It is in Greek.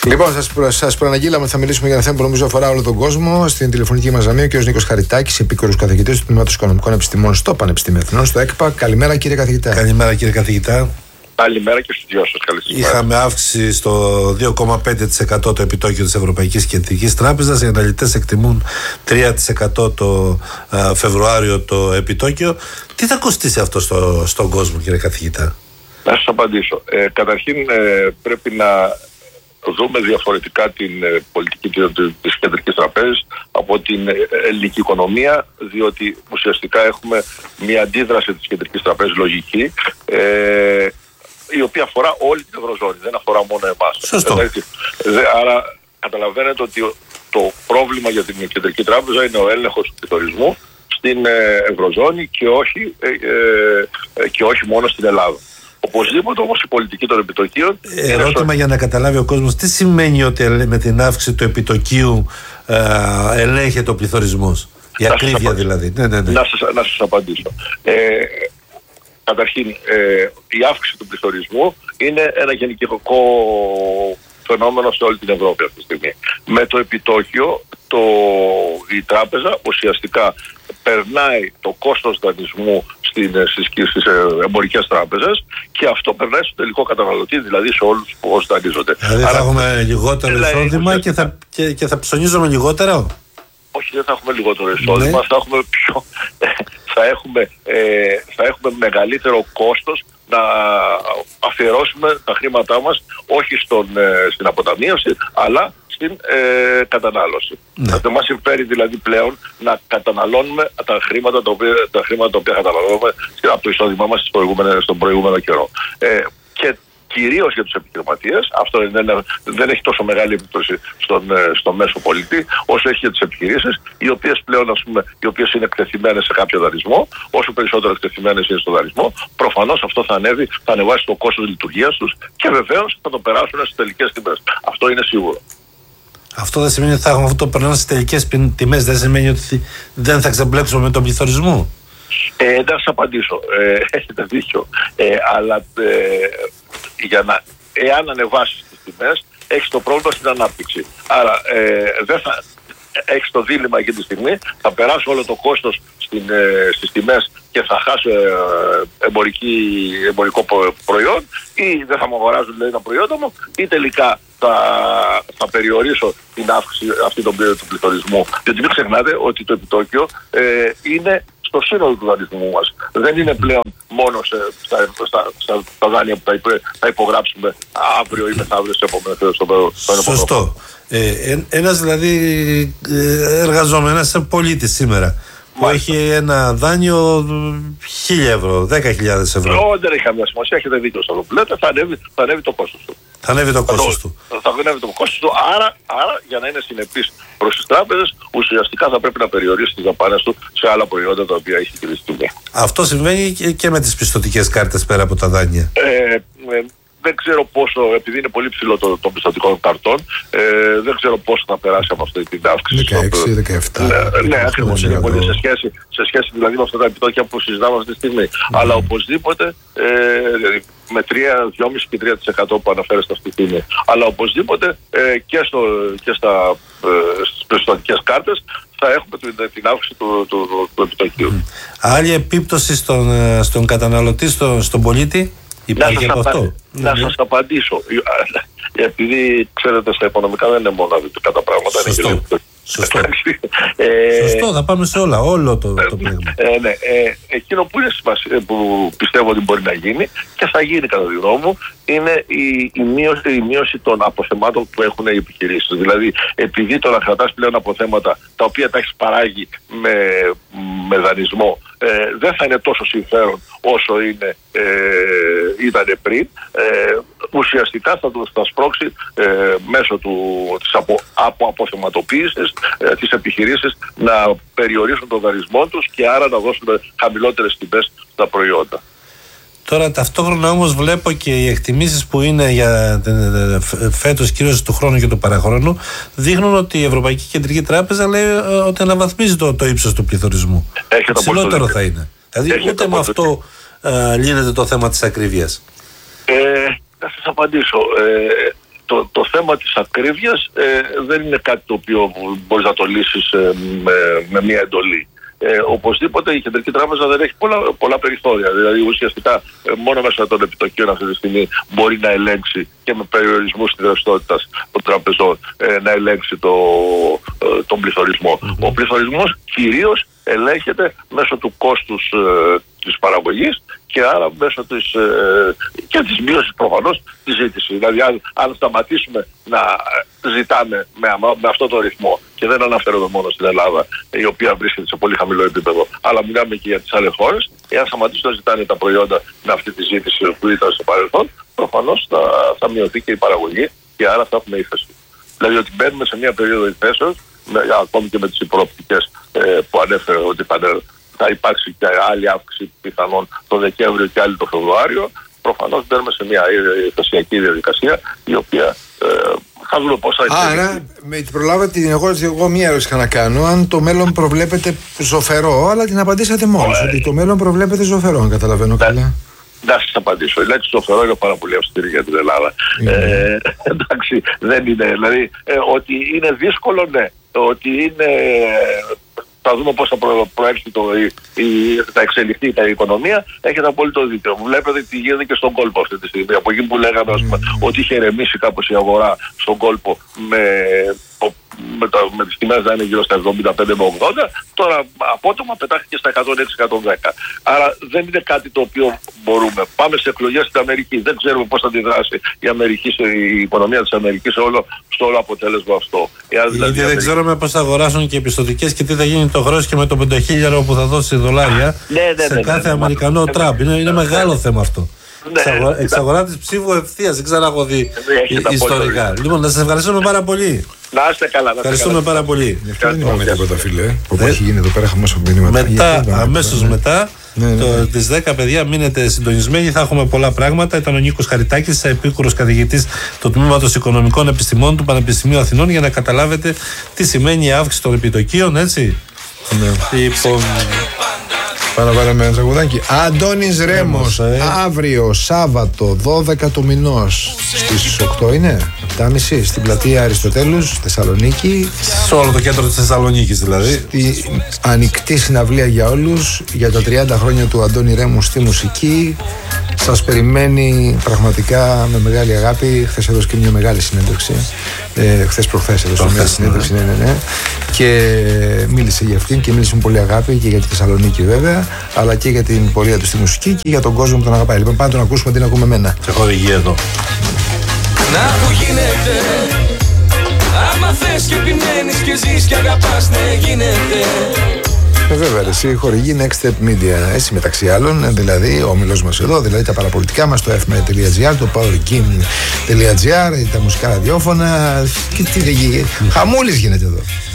Λοιπόν, σας προαναγγείλαμε ότι θα μιλήσουμε για ένα θέμα που νομίζω αφορά όλο τον κόσμο. Στην τηλεφωνική μας γραμμή ο κ. Νίκος Χαριτάκης, επίκορος καθηγητής του Τμήματος Οικονομικών Επιστημών στο Πανεπιστήμιο Αθηνών, στο ΕΚΠΑ. Καλημέρα, κύριε καθηγητά. Καλημέρα, κύριε καθηγητά. Καλημέρα και στους δυο σας. Καλή σας. Είχαμε αύξηση στο 2,5% το επιτόκιο της Ευρωπαϊκής Κεντρικής Τράπεζας. Οι αναλυτές εκτιμούν 3% το Φεβρουάριο το επιτόκιο. Τι θα κοστίσει αυτό στον κόσμο, κύριε καθηγητά? Να σας απαντήσω. Καταρχήν πρέπει να δούμε διαφορετικά την πολιτική της Κεντρικής Τραπέζας από την ελληνική οικονομία, διότι ουσιαστικά έχουμε μια αντίδραση της Κεντρικής Τραπέζας λογική, η οποία αφορά όλη την Ευρωζώνη, δεν αφορά μόνο εμάς. Σωστό. Άρα καταλαβαίνετε ότι το πρόβλημα για την Κεντρική Τράπεζα είναι ο έλεγχος του πληθωρισμού στην Ευρωζώνη και όχι μόνο στην Ελλάδα. Οπωσδήποτε όμως η πολιτική των επιτοκίων. Ερώτημα για να καταλάβει ο κόσμος, τι σημαίνει ότι με την αύξηση του επιτοκίου ελέγχεται ο πληθωρισμός? Η ακρίβεια δηλαδή. Ναι. Να σας απαντήσω. Καταρχήν, η αύξηση του πληθωρισμού είναι ένα γενικό φαινόμενο σε όλη την Ευρώπη αυτή τη στιγμή. Με το επιτόκιο, η τράπεζα ουσιαστικά περνάει το κόστος δανεισμού στις εμπορικές τράπεζες και αυτό περνάει στο τελικό καταναλωτή, δηλαδή σε όλους όσοι δανείζονται. Δηλαδή θα έχουμε λιγότερο εισόδημα και θα ψωνίζουμε λιγότερο? Όχι, δεν θα έχουμε λιγότερο εισόδημα, θα έχουμε μεγαλύτερο κόστος να αφιερώσουμε τα χρήματά μας όχι στην αποταμίευση, αλλά στην κατανάλωση. Θα μας συμφέρει δηλαδή πλέον να καταναλώνουμε τα χρήματα τα οποία καταναλώνουμε από το εισόδημά μας στον προηγούμενο καιρό. Και κυρίως για τους επιχειρηματίες, αυτό δεν έχει τόσο μεγάλη επίπτωση στον μέσο πολίτη, όσο έχει για τις επιχειρήσεις, οι οποίες πλέον οι οποίες είναι εκτεθειμένες σε κάποιο δανεισμό. Όσο περισσότερο εκτεθειμένες είναι στο δανεισμό, προφανώς αυτό θα ανεβάσει το κόστος λειτουργίας τους και βεβαίως θα το περάσουν στις τελικές τιμές. Αυτό είναι σίγουρο. Αυτό δεν σημαίνει ότι θα έχουμε αυτό το περνάμε στις τελικές τιμές, δεν σημαίνει ότι δεν θα ξεμπλέξουμε με τον πληθωρισμό? Να σας απαντήσω. Έχετε δίκιο. Αλλά εάν ανεβάσεις τις τιμές, έχεις το πρόβλημα στην ανάπτυξη. Άρα έχεις το δίλημμα εκείνη τη στιγμή, θα περάσω όλο το κόστος στις τιμές και θα χάσω εμπορικό προϊόν, ή δεν θα μου αγοράζουν δηλαδή τα προϊόντα μου, ή τελικά θα περιορίσω την αύξηση αυτή του πληθωρισμού. Γιατί μην ξεχνάτε ότι το επιτόκιο είναι στο σύνολο του δανεισμού μας. Δεν είναι πλέον μόνο στα δάνεια που θα υπογράψουμε αύριο ή μεθαύριο στο Σωστό. Ένας δηλαδή εργαζόμενος, ένας πολίτης σήμερα που έχει ένα δάνειο 1.000 ευρώ, 10.000 ευρώ. Δεν έχει καμία σημασία, έχετε δίκιο σε αυτό που λέτε, θα ανέβει το κόστος του. Θα ανέβει το κόστος του. Άρα για να είναι συνεπής προς τις τράπεζες, ουσιαστικά θα πρέπει να περιορίσει τις δαπάνες του σε άλλα προϊόντα τα οποία έχει τη στιγμή. Αυτό συμβαίνει και με τις πιστωτικές κάρτες πέρα από τα δάνεια. Δεν ξέρω πόσο, επειδή είναι πολύ ψηλό των πιστωτικών καρτών, δεν ξέρω πόσο θα περάσει από αυτή την αύξηση. 16-17. Ναι, ακριβώς. Είναι πολύ σε σχέση δηλαδή με αυτά τα επιτόκια που συζητάμε αυτή τη στιγμή. Αλλά οπωσδήποτε με 2,5 και 3% που αναφέρεστε αυτή τη στιγμή. Αλλά οπωσδήποτε και στις πιστωτικές κάρτες θα έχουμε την αύξηση του επιτοκίου. Άλλη επίπτωση στον καταναλωτή, στον πολίτη? Υπάρχει από αυτό? Να σας απαντήσω. Επειδή ξέρετε στα οικονομικά δεν είναι μόνο αρνητικά τα πράγματα. Σωστό. Σωστό, θα πάμε σε όλο το πράγμα. Ναι. Εκείνο που πιστεύω ότι μπορεί να γίνει και θα γίνει κατά τη γνώμη μου είναι η μείωση των αποθεμάτων που έχουν οι επιχειρήσεις. Δηλαδή, επειδή το να κρατάς πλέον αποθέματα τα οποία τα έχεις παράγει με δανεισμό, δεν θα είναι τόσο συμφέρον όσο ήταν πριν. Ουσιαστικά θα σπρώξει μέσω της αποθεματοποίησης τις επιχειρήσεις να περιορίσουν τον δανεισμό τους και άρα να δώσουν χαμηλότερες τιμές στα προϊόντα. Τώρα ταυτόχρονα όμως βλέπω και οι εκτιμήσεις που είναι για φέτος, κυρίως του χρόνου και του παραχρόνου, δείχνουν ότι η Ευρωπαϊκή Κεντρική Τράπεζα λέει ότι αναβαθμίζει το ύψος του πληθωρισμού. Ψηλότερο θα είναι. Δηλαδή ούτε με αυτό λύνεται το θέμα της ακρίβειας. Να σας απαντήσω. Το θέμα της ακρίβειας δεν είναι κάτι το οποίο μπορείς να το λύσεις με μία εντολή. Οπωσδήποτε η Κεντρική Τράπεζα δεν έχει πολλά περιθώρια. Δηλαδή ουσιαστικά μόνο μέσα των επιτοκίων αυτή τη στιγμή μπορεί να ελέγξει και με περιορισμούς της ρευστότητας των τραπεζών να ελέγξει τον πληθωρισμό. Ο πληθωρισμός κυρίως ελέγχεται μέσω του κόστους της παραγωγής και άρα μέσω και της μείωσης προφανώς της ζήτησης. Δηλαδή αν σταματήσουμε να ζητάμε με αυτό το ρυθμό, και δεν αναφέρομαι μόνο στην Ελλάδα, η οποία βρίσκεται σε πολύ χαμηλό επίπεδο, αλλά μιλάμε και για τις άλλες χώρες, εάν σταματήσουν να ζητάνε τα προϊόντα με αυτή τη ζήτηση που ήταν στο παρελθόν, προφανώς θα μειωθεί και η παραγωγή και άρα θα έχουμε ύφεση. Δηλαδή ότι μπαίνουμε σε μια περίοδο υφέσεως, ακόμη και με τις προοπτικές που ανέφερε ότι θα υπάρξει και άλλη αύξηση πιθανόν το Δεκέμβριο και άλλη το Φεβρουάριο. Προφανώς μπαίνουμε σε μια υφεσιακή διαδικασία η οποία θα δούμε πώς θα είναι. Άρα, προλάβατε εγώ μία ερώτηση να κάνω. Αν το μέλλον προβλέπετε ζωφερό, αλλά την απαντήσατε μόλις. Ότι το μέλλον προβλέπετε ζωφερό, αν καταλαβαίνω καλά. Να σας απαντήσω. Η λέξη ζωφερό είναι πάρα πολύ αυστηρή για την Ελλάδα. Εντάξει, δεν είναι. Δηλαδή, ότι είναι δύσκολο, ναι. Ότι είναι. Θα δούμε πώς θα προέρχεται θα εξελιχθεί η οικονομία. Έχετε απόλυτο δίκιο. Βλέπετε τι γίνεται και στον κόλπο αυτή τη στιγμή. Από εκεί που λέγαμε ότι είχε ηρεμήσει κάπως η αγορά στον κόλπο με τις τιμές να είναι γύρω στα 75 με 80, τώρα απότομα πετάχθηκε στα 106-110. Άρα δεν είναι κάτι το οποίο μπορούμε. Πάμε σε εκλογές στην Αμερική. Δεν ξέρουμε πώς θα αντιδράσει η οικονομία της Αμερικής στο όλο αποτέλεσμα αυτό. Γιατί δεν ξέρουμε πώς θα αγοράσουν και οι πιστωτικές και τι θα γίνει το χρέος και με το 5.000 που θα δώσει δολάρια σε κάθε Αμερικανό Τραμπ. Είναι μεγάλο θέμα αυτό. Εξαγορά της ψήφου ευθείας, δεν ξέρω αν έχω δει ιστορικά. Λοιπόν, να σας ευχαριστούμε πάρα πολύ. Να είστε καλά. Ευχαριστούμε πάρα πολύ. Δεν είπαμε τίποτα, φίλε. Όπω έχει γίνει εδώ πέρα, έχουμε όσο μηνύματα. Αμέσως μετά, τις 10 παιδιά, μείνετε συντονισμένοι. Θα έχουμε πολλά πράγματα. Ήταν ο Νίκος Χαριτάκης, επίκουρος καθηγητής του Τμήματος Οικονομικών Επιστημών του Πανεπιστημίου Αθηνών, για να καταλάβετε τι σημαίνει η αύξηση των επιτοκίων, έτσι. Λοιπόν. Πάμε με ένα τραγουδάκι. Αντώνης Ρέμος, αύριο Σάββατο 12 του μηνός στις 8 είναι, 7.30 στην πλατεία Αριστοτέλους, Θεσσαλονίκη. Σε όλο το κέντρο της Θεσσαλονίκης δηλαδή. Στη ανοιχτή συναυλία για όλους για τα 30 χρόνια του Αντώνη Ρέμου στη μουσική. Σας περιμένει πραγματικά με μεγάλη αγάπη. Χθες έδωσε και μια μεγάλη συνέντευξη. Χθες προχθές έδωσε μια συνέντευξη. Ναι. Και μίλησε για αυτήν και μίλησε με πολύ αγάπη και για τη Θεσσαλονίκη βέβαια, αλλά και για την πορεία του στη μουσική και για τον κόσμο που τον αγαπάει. Λοιπόν, πάμε να τον ακούσουμε, τι να ακούμε εμένα. Σε χορηγεί εδώ. Να που γίνεται, άμα θες και επιμένεις και ζεις και αγαπάς, ναι γίνεται. Βέβαια, εσύ χορηγεί Next Step Media, έτσι μεταξύ άλλων, δηλαδή ο όμιλος μας εδώ, δηλαδή τα παραπολιτικά μας, το fm.gr, το powerking.gr, τα μουσικά ραδιόφωνα, και τι λέγει, χαμούλης γίνεται εδώ.